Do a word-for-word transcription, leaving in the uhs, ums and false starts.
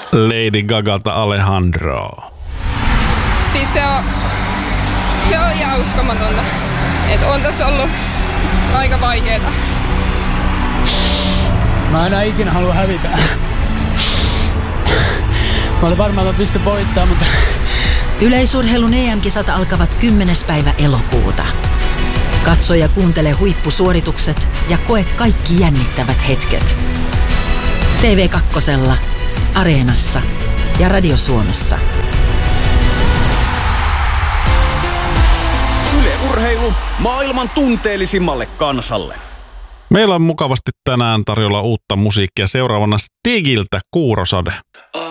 Lady Gagalta Alejandro. Siis se on, se on ihan uskomatonta. Että on tässä ollut aika vaikeeta. Mä enää ikinä halua hävitä. Mä olin varmaan, että mä pystyn voittamaan, mutta... Yleisurheilun E M-kisat alkavat kymmenes päivä elokuuta. Katso ja kuuntele huippusuoritukset ja koe kaikki jännittävät hetket. T V kaksi, Areenassa ja Radio Suomessa. Yle Urheilu maailman tunteellisimmalle kansalle. Meillä on mukavasti tänään tarjolla uutta musiikkia. Seuraavana Stigiltä Kuurosade.